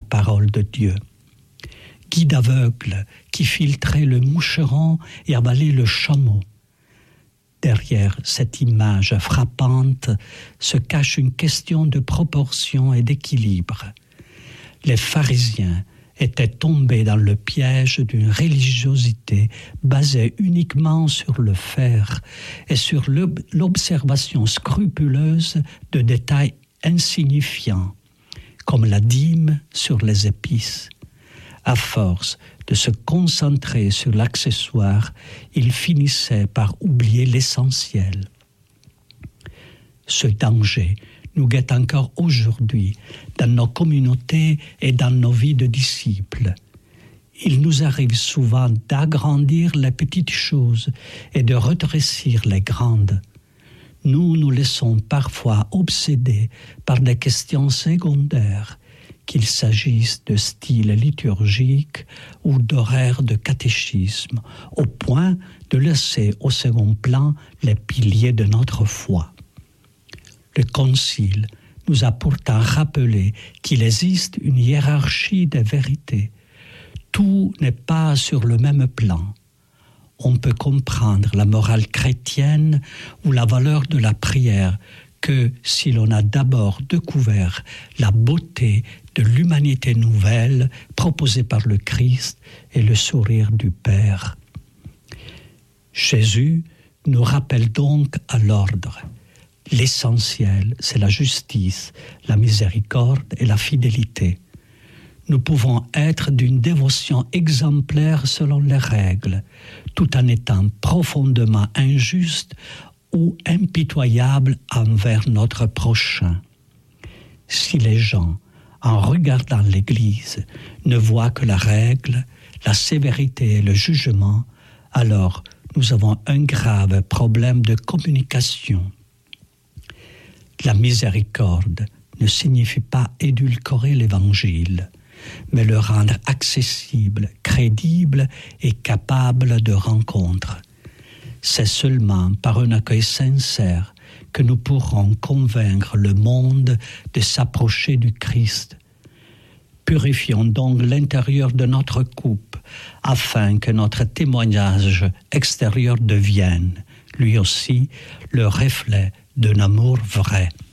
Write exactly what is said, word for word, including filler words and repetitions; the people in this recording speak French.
parole de Dieu. Guide aveugle qui filtrait le moucheron et avalait le chameau. Derrière cette image frappante se cache une question de proportion et d'équilibre. Les pharisiens étaient tombés dans le piège d'une religiosité basée uniquement sur le faire et sur l'observation scrupuleuse de détails insignifiants, comme la dîme sur les épices. À force de se concentrer sur l'accessoire, ils finissaient par oublier l'essentiel. Ce danger nous guette encore aujourd'hui dans nos communautés et dans nos vies de disciples. Il nous arrive souvent d'agrandir les petites choses et de rétrécir les grandes. Nous nous laissons parfois obséder par des questions secondaires, qu'il s'agisse de style liturgique ou d'horaire de catéchisme, au point de laisser au second plan les piliers de notre foi. Le Concile nous a pourtant rappelé qu'il existe une hiérarchie des vérités. Tout n'est pas sur le même plan. On peut comprendre la morale chrétienne ou la valeur de la prière que si l'on a d'abord découvert la beauté de l'humanité nouvelle proposée par le Christ et le sourire du Père. Jésus nous rappelle donc à l'ordre. L'essentiel, c'est la justice, la miséricorde et la fidélité. Nous pouvons être d'une dévotion exemplaire selon les règles, tout en étant profondément injustes ou impitoyables envers notre prochain. Si les gens, en regardant l'Église, ne voient que la règle, la sévérité et le jugement, alors nous avons un grave problème de communication. La miséricorde ne signifie pas édulcorer l'Évangile, mais le rendre accessible, crédible et capable de rencontre. C'est seulement par un accueil sincère que nous pourrons convaincre le monde de s'approcher du Christ. Purifions donc l'intérieur de notre coupe afin que notre témoignage extérieur devienne, lui aussi, le reflet d'un amour vrai.